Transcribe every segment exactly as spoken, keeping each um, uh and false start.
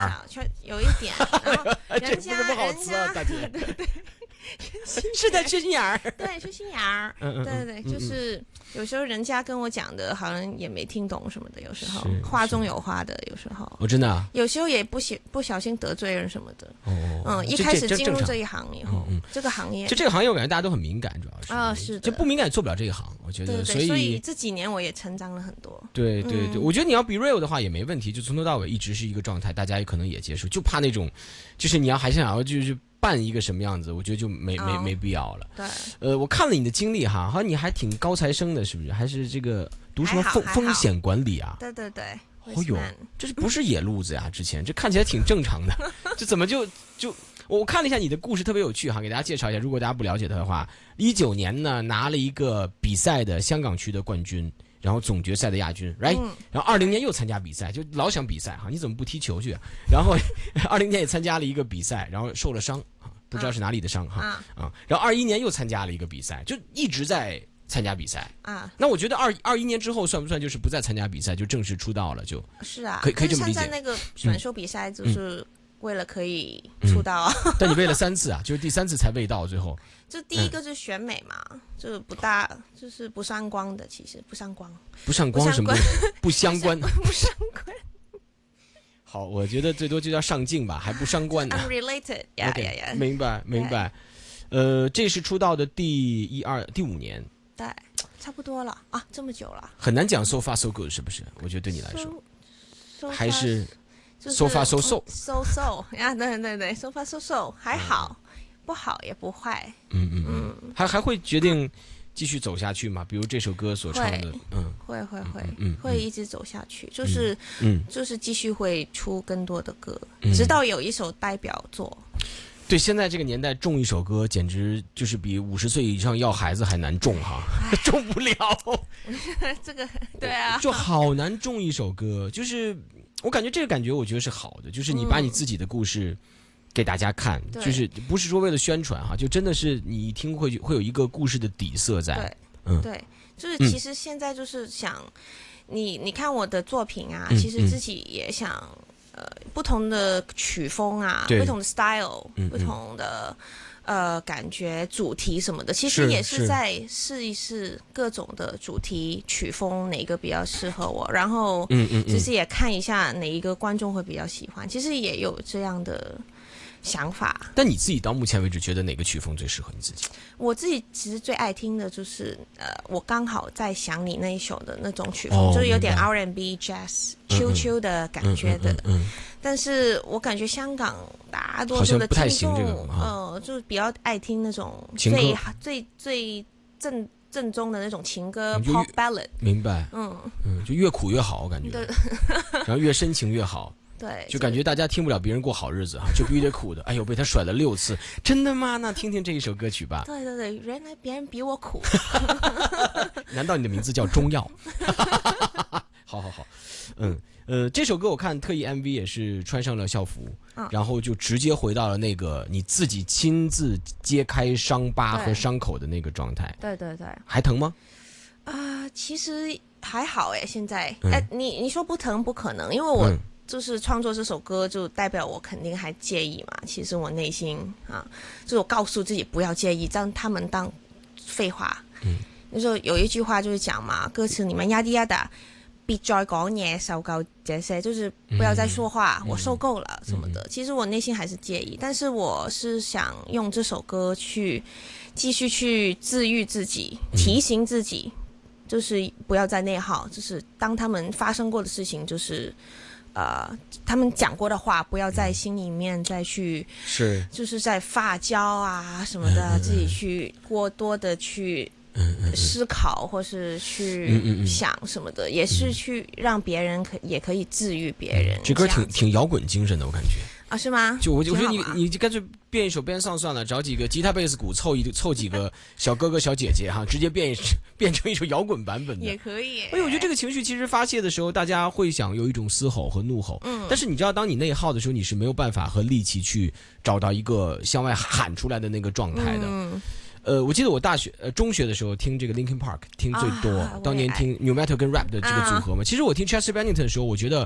有一点，然后人家这不是不好吃啊，大姐。 对对。 是的，缺心眼儿。 对，缺心眼儿。嗯嗯对对对，就是有时候人家跟我讲的，好像也没听懂什么的。有时候话中有话的，有时候。 我、哦、真的、啊。 有时候也不小不小心得罪人什么的。哦。嗯，一开始进入这一行以后，嗯嗯、这个行业， 就这个行业，我感觉大家都很敏感，主要是。 啊、哦，是的。 就不敏感做不了这一行，我觉得。 对对所以所以这几年我也成长了很多。 对对对、嗯，我觉得你要 be real 的话也没问题，就从头到尾一直是一个状态，大家也可能也接受，就怕那种，就是你要还想要就是。扮一个什么样子，我觉得就没没没必要了。 对， 呃，我看了你的经历哈，好像你还挺高材生的，是不是？还是这个读什么风风险管理啊？ 对对对。 哦哟，这是不是野路子呀？之前这看起来挺正常的，这怎么就就我看了一下你的故事，特别有趣哈，给大家介绍一下。如果大家不了解他的话，一九年呢拿了一个比赛的香港区的冠军。然后总决赛的亚军 ，right？、嗯、然后二零年又参加比赛，就老想比赛哈，你怎么不踢球去、啊？然后二零年也参加了一个比赛，然后受了伤，不知道是哪里的伤哈啊、嗯。然后二一年又参加了一个比赛，就一直在参加比赛啊。那我觉得二二一年之后算不算就是不再参加比赛，就正式出道了？就是啊， 可以可以这么理解。 参加那个选秀比赛就是。嗯为了可以出道啊、 嗯，但你为了三次啊，就是第三次才未到，最后。 就第一个是选美嘛，嗯、就不大，就是不上光的，其实不上光。 不上光什么？不相关。 不相关。 好，我觉得最多就叫上镜吧，还不相关呢。 Unrelated，呀呀呀。 明白明白。呃，这是出道的第一二第五年。 对，差不多了啊，这么久了。 很难讲 so far so good 是不是？我觉得对你来说， so, so 还是。 就是、 so far so so so so 呀，对对对 ，so far so so 还好、嗯，不好也不坏。 嗯嗯嗯，还还会决定继续走下去吗？比如这首歌所唱的，嗯， 会会会， 嗯， 会一直走下去，就是，嗯，就是继续会出更多的歌，嗯、直到有一首代表作。 对，现在这个年代种一首歌，简直就是比五十岁以上要孩子还难种哈，种不了。 这个对啊， 就好难种一首歌，就是。我感觉这个感觉，我觉得是好的，就是你把你自己的故事给大家看，嗯、就是不是说为了宣传哈，就真的是你一听会会有一个故事的底色在。 对，嗯，对，就是其实现在就是想，嗯、你你看我的作品啊， 嗯、 其实自己也想，呃，不同的曲风啊，不同的 style，、嗯、不同的。呃，感觉主题什么的，其实也是在试一试各种的主题曲风，哪个比较适合我，然后，嗯嗯，其实也看一下哪一个观众会比较喜欢，其实也有这样的想法。 但你自己到目前为止觉得哪个曲风最适合你自己？ 我自己其实最爱听的就是呃，我刚好在想你那一首的那种曲风，哦、就是有点 R and B jazz 秋秋的感觉的。嗯嗯嗯嗯但是我感觉香港大多数的听众，这个啊、呃，就是比较爱听那种最最最正正宗的那种情歌 pop ballad。 明白，嗯嗯，就越苦越好，我感觉，然后越深情越好。 对， 就感觉大家听不了别人过好日子哈，就必须得苦的。哎呦，被他甩了六次，真的吗？那听听这一首歌曲吧。 对对对，原来别人比我苦。 难道你的名字叫中药？好好好，嗯。呃，这首歌我看特意 M V 也是穿上了校服、嗯，然后就直接回到了那个你自己亲自揭开伤疤和伤口的那个状态。 对对对， 还疼吗？ 啊、呃，其实还好哎，现在哎、嗯，你你说不疼不可能，因为我就是创作这首歌，就代表我肯定还介意嘛。其实我内心啊，就是我告訴自己不要介意，讓他們當廢話。嗯，那時候有一句話就是講嘛，歌詞裡面壓啲壓打。別再講嘢，受夠這些，就是不要再說話，嗯、我受夠了什麼的、嗯。其實我內心還是介意，但是我是想用這首歌去繼續去治癒自己，提醒自己，就是不要再內耗，就是當他們發生過的事情，就是呃，他們講過的話，不要在心裡面再去，是，就是在發酵啊什麼的，嗯、自己去過多的去。嗯嗯思考或是去想什麼的，嗯嗯嗯也是去讓別人可也可以治癒別人。 這歌挺挺搖滾精神的，我感覺啊，是嗎？ 就我我覺得你你就乾脆變一首編上算了，找幾個吉他貝斯鼓湊一湊幾個小哥哥小姐姐哈，直接變變成一首搖滾版本的也可以。 哎，我覺得這個情緒其實發洩的時候，大家會想有一種嘶吼和怒吼，嗯，但是你知道，當你內耗的時候，你是沒有辦法和力氣去找到一個向外喊出來的那個狀態的。嗯呃，我記得我大學呃中學的時候聽這個 Linkin Park 聽最多，啊、當年聽 New Metal 跟 Rap 的這個組合嘛。啊、其實我聽 Chester Bennington 的時候，我覺得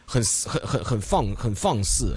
很很很很放很放肆，